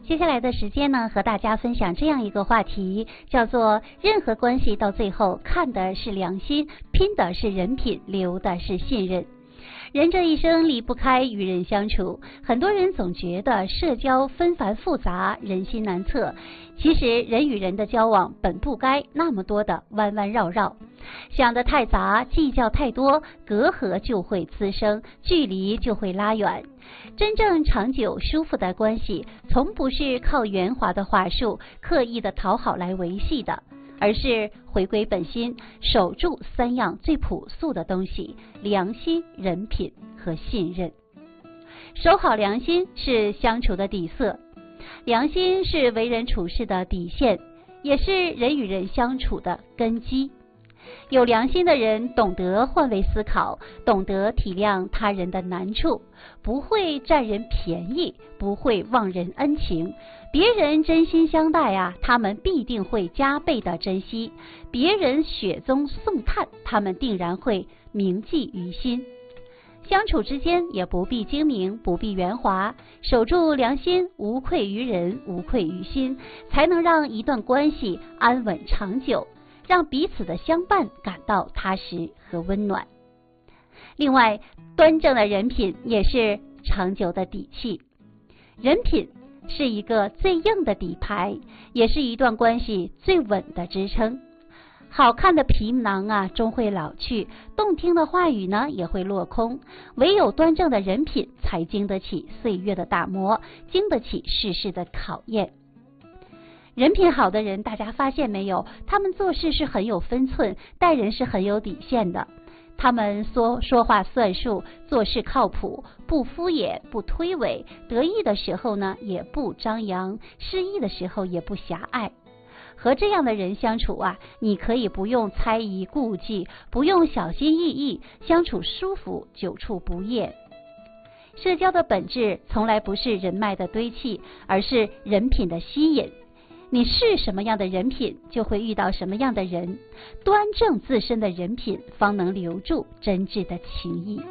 接下来的时间呢，和大家分享这样一个话题，叫做任何关系到最后看的是良心，拼的是人品，留的是信任。人这一生离不开与人相处，很多人总觉得社交纷繁复杂，人心难测。其实人与人的交往本不该那么多的弯弯绕绕，想得太杂，计较太多，隔阂就会滋生，距离就会拉远。真正长久舒服的关系，从不是靠圆滑的话术，刻意的讨好来维系的，而是回归本心，守住三样最朴素的东西：良心、人品和信任。守好良心是相处的底色，良心是为人处事的底线，也是人与人相处的根基。有良心的人懂得换位思考，懂得体谅他人的难处，不会占人便宜，不会忘人恩情。别人真心相待啊，他们必定会加倍的珍惜；别人雪中送炭，他们定然会铭记于心。相处之间也不必精明，不必圆滑，守住良心，无愧于人，无愧于心，才能让一段关系安稳长久，让彼此的相伴感到踏实和温暖。另外，端正的人品也是长久的底气。人品是一个最硬的底牌，也是一段关系最稳的支撑。好看的皮囊啊，终会老去；动听的话语呢，也会落空。唯有端正的人品，才经得起岁月的打磨，经得起世事的考验。人品好的人，大家发现没有？他们做事是很有分寸，待人是很有底线的。他们说话算数，做事靠谱，不敷衍，不推诿。得意的时候呢，也不张扬；失意的时候也不狭隘。和这样的人相处啊，你可以不用猜疑顾忌，不用小心翼翼，相处舒服，久处不厌。社交的本质从来不是人脉的堆砌，而是人品的吸引。你是什么样的人品，就会遇到什么样的人。端正自身的人品，方能留住真挚的情谊。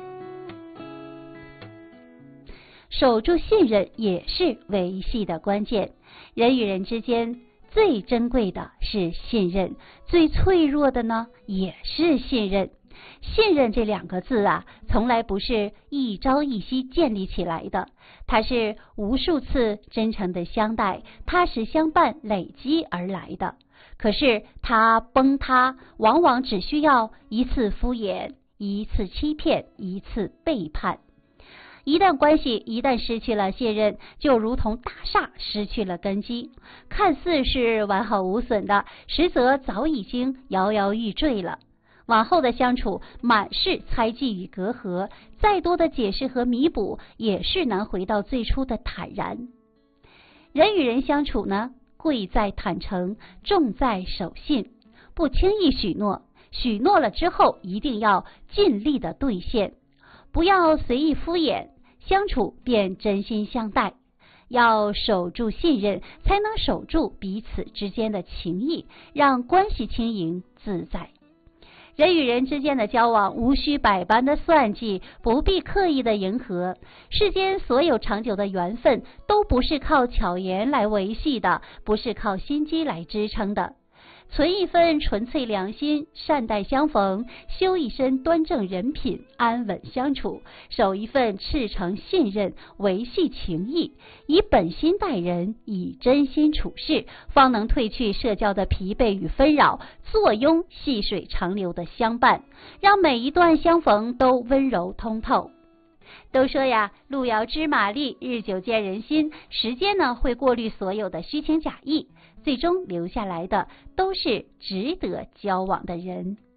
守住信任也是维系的关键。人与人之间最珍贵的是信任，最脆弱的呢，也是信任。信任这两个字啊，从来不是一朝一夕建立起来的，它是无数次真诚的相待、踏实相伴累积而来的。可是它崩塌，往往只需要一次敷衍、一次欺骗、一次背叛。一旦关系一旦失去了信任，就如同大厦失去了根基，看似是完好无损的，实则早已经摇摇欲坠了。往后的相处满是猜忌与隔阂，再多的解释和弥补，也是难回到最初的坦然。人与人相处呢，贵在坦诚，重在守信，不轻易许诺，许诺了之后一定要尽力的兑现，不要随意敷衍，相处便真心相待。要守住信任，才能守住彼此之间的情谊，让关系轻盈自在。人与人之间的交往无需百般的算计，不必刻意的迎合。世间所有长久的缘分都不是靠巧言来维系的，不是靠心机来支撑的。存一份纯粹良心，善待相逢；修一身端正人品，安稳相处；守一份赤诚信任，维系情谊。以本心待人，以真心处事，方能褪去社交的疲惫与纷扰，坐拥细水长流的相伴，让每一段相逢都温柔通透。都说呀，路遥知马力，日久见人心。时间呢，会过滤所有的虚情假意，最终留下来的都是值得交往的人。